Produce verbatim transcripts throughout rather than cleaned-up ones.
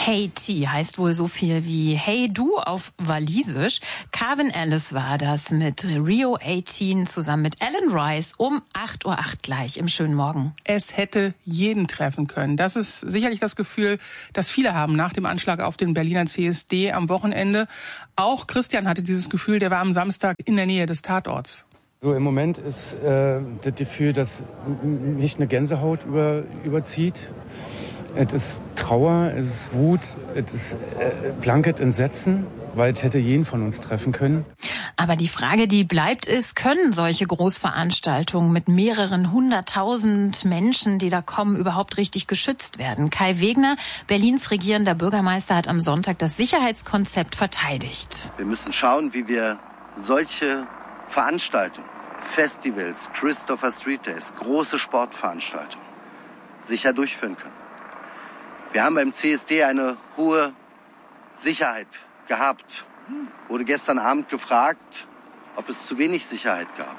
Haiti heißt wohl so viel wie Hey du auf Walisisch. Calvin Ellis war das mit Rio achtzehn zusammen mit Alan Rice um acht Uhr acht gleich im schönen Morgen. Es hätte jeden treffen können. Das ist sicherlich das Gefühl, das viele haben nach dem Anschlag auf den Berliner C S D am Wochenende. Auch Christian hatte dieses Gefühl, der war am Samstag in der Nähe des Tatorts. So im Moment ist äh, das Gefühl, dass mich eine Gänsehaut über, überzieht. Es ist Trauer, es ist Wut, es ist äh, blankes Entsetzen, weil es hätte jeden von uns treffen können. Aber die Frage, die bleibt, ist, können solche Großveranstaltungen mit mehreren hunderttausend Menschen, die da kommen, überhaupt richtig geschützt werden? Kai Wegner, Berlins regierender Bürgermeister, hat am Sonntag das Sicherheitskonzept verteidigt. Wir müssen schauen, wie wir solche Veranstaltungen, Festivals, Christopher Street Days, große Sportveranstaltungen sicher durchführen können. Wir haben beim C S D eine hohe Sicherheit gehabt. Wurde gestern Abend gefragt, ob es zu wenig Sicherheit gab.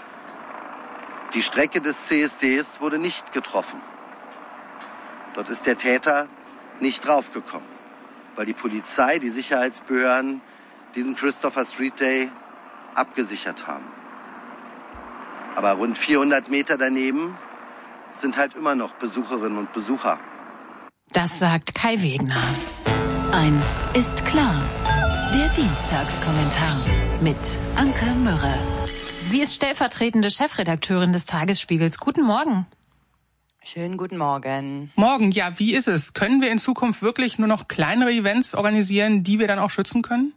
Die Strecke des C S Ds wurde nicht getroffen. Dort ist der Täter nicht draufgekommen, weil die Polizei, die Sicherheitsbehörden diesen Christopher Street Day abgesichert haben. Aber rund vierhundert Meter daneben sind halt immer noch Besucherinnen und Besucher. Das sagt Kai Wegner. Eins ist klar. Der Dienstagskommentar mit Anke Mürre. Sie ist stellvertretende Chefredakteurin des Tagesspiegels. Guten Morgen. Schönen guten Morgen. Morgen, ja, wie ist es? Können wir in Zukunft wirklich nur noch kleinere Events organisieren, die wir dann auch schützen können?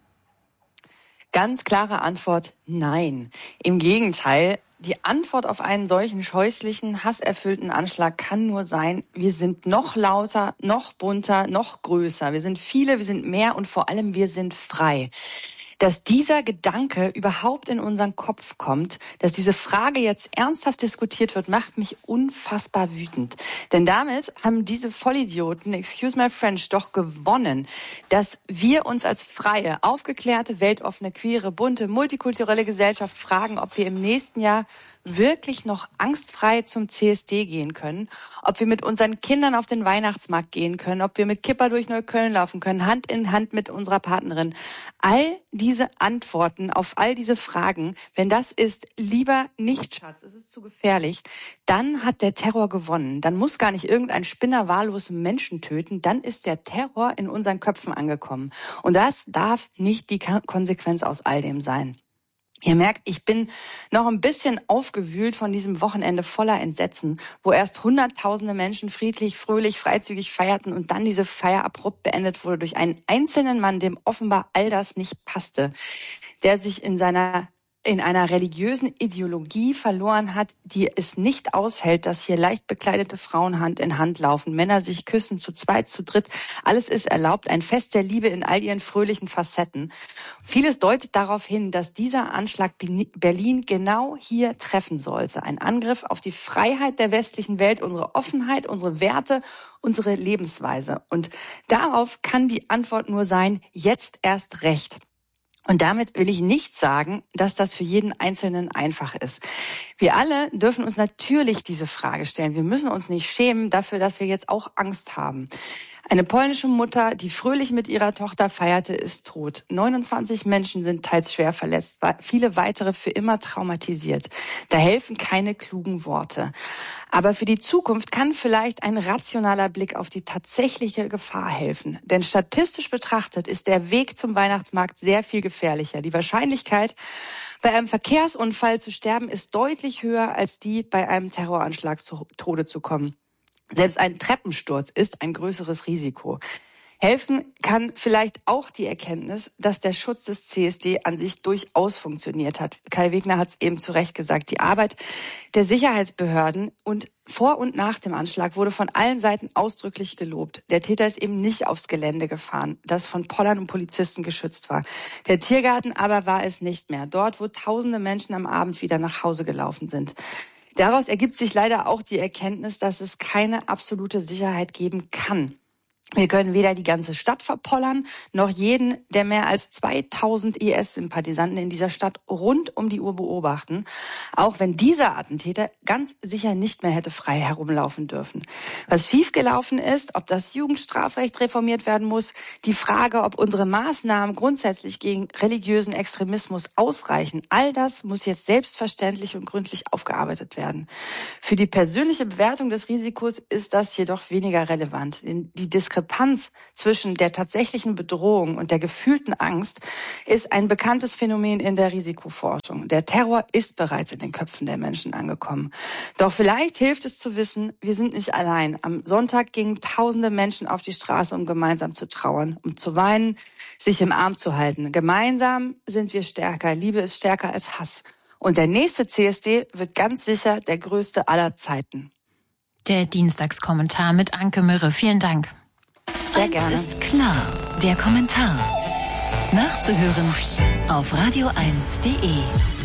Ganz klare Antwort, nein. Im Gegenteil. Die Antwort auf einen solchen scheußlichen, hasserfüllten Anschlag kann nur sein, wir sind noch lauter, noch bunter, noch größer. Wir sind viele, wir sind mehr und vor allem wir sind frei. Dass dieser Gedanke überhaupt in unseren Kopf kommt, dass diese Frage jetzt ernsthaft diskutiert wird, macht mich unfassbar wütend. Denn damit haben diese Vollidioten, excuse my French, doch gewonnen, dass wir uns als freie, aufgeklärte, weltoffene, queere, bunte, multikulturelle Gesellschaft fragen, ob wir im nächsten Jahr wirklich noch angstfrei zum C S D gehen können, ob wir mit unseren Kindern auf den Weihnachtsmarkt gehen können, ob wir mit Kipper durch Neukölln laufen können, Hand in Hand mit unserer Partnerin. All diese Antworten auf all diese Fragen, wenn das ist, lieber nicht, Schatz, es ist zu gefährlich, dann hat der Terror gewonnen. Dann muss gar nicht irgendein Spinner wahllos Menschen töten, dann ist der Terror in unseren Köpfen angekommen. Und das darf nicht die Konsequenz aus all dem sein. Ihr merkt, ich bin noch ein bisschen aufgewühlt von diesem Wochenende voller Entsetzen, wo erst hunderttausende Menschen friedlich, fröhlich, freizügig feierten und dann diese Feier abrupt beendet wurde durch einen einzelnen Mann, dem offenbar all das nicht passte, der sich in seiner in einer religiösen Ideologie verloren hat, die es nicht aushält, dass hier leicht bekleidete Frauen Hand in Hand laufen, Männer sich küssen, zu zweit, zu dritt. Alles ist erlaubt, ein Fest der Liebe in all ihren fröhlichen Facetten. Vieles deutet darauf hin, dass dieser Anschlag Berlin genau hier treffen sollte. Ein Angriff auf die Freiheit der westlichen Welt, unsere Offenheit, unsere Werte, unsere Lebensweise. Und darauf kann die Antwort nur sein, jetzt erst recht. Und damit will ich nicht sagen, dass das für jeden Einzelnen einfach ist. Wir alle dürfen uns natürlich diese Frage stellen. Wir müssen uns nicht schämen dafür, dass wir jetzt auch Angst haben. Eine polnische Mutter, die fröhlich mit ihrer Tochter feierte, ist tot. neunundzwanzig Menschen sind teils schwer verletzt, viele weitere für immer traumatisiert. Da helfen keine klugen Worte. Aber für die Zukunft kann vielleicht ein rationaler Blick auf die tatsächliche Gefahr helfen. Denn statistisch betrachtet ist der Weg zum Weihnachtsmarkt sehr viel gefährlicher. Die Wahrscheinlichkeit, bei einem Verkehrsunfall zu sterben, ist deutlich höher als die, bei einem Terroranschlag zu Tode zu kommen. Selbst ein Treppensturz ist ein größeres Risiko. Helfen kann vielleicht auch die Erkenntnis, dass der Schutz des C S D an sich durchaus funktioniert hat. Kai Wegner hat es eben zu Recht gesagt. Die Arbeit der Sicherheitsbehörden und vor und nach dem Anschlag wurde von allen Seiten ausdrücklich gelobt. Der Täter ist eben nicht aufs Gelände gefahren, das von Pollern und Polizisten geschützt war. Der Tiergarten aber war es nicht mehr. Dort, wo tausende Menschen am Abend wieder nach Hause gelaufen sind. Daraus ergibt sich leider auch die Erkenntnis, dass es keine absolute Sicherheit geben kann. Wir können weder die ganze Stadt verpollern, noch jeden der mehr als zweitausend I S-Sympathisanten in dieser Stadt rund um die Uhr beobachten, auch wenn dieser Attentäter ganz sicher nicht mehr hätte frei herumlaufen dürfen. Was schiefgelaufen ist, ob das Jugendstrafrecht reformiert werden muss, die Frage, ob unsere Maßnahmen grundsätzlich gegen religiösen Extremismus ausreichen, all das muss jetzt selbstverständlich und gründlich aufgearbeitet werden. Für die persönliche Bewertung des Risikos ist das jedoch weniger relevant. Die Diskrepanz zwischen der tatsächlichen Bedrohung und der gefühlten Angst ist ein bekanntes Phänomen in der Risikoforschung. Der Terror ist bereits in den Köpfen der Menschen angekommen. Doch vielleicht hilft es zu wissen, wir sind nicht allein. Am Sonntag gingen tausende Menschen auf die Straße, um gemeinsam zu trauern, um zu weinen, sich im Arm zu halten. Gemeinsam sind wir stärker. Liebe ist stärker als Hass. Und der nächste C S D wird ganz sicher der größte aller Zeiten. Der Dienstagskommentar mit Anke Mürre. Vielen Dank. Sehr gerne. Eins ist klar, der Kommentar. Nachzuhören auf radio eins punkt de.